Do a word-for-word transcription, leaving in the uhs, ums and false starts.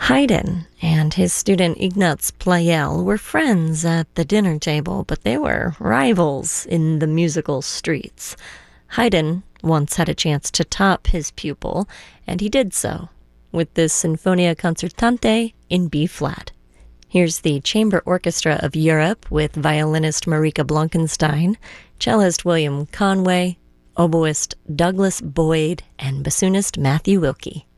Haydn and his student Ignaz Pleyel were friends at the dinner table, but they were rivals in the musical streets. Haydn once had a chance to top his pupil, and he did so with this Sinfonia Concertante in B-flat. Here's the Chamber Orchestra of Europe with violinist Marika Blankenstein, cellist William Conway, oboist Douglas Boyd, and bassoonist Matthew Wilkie.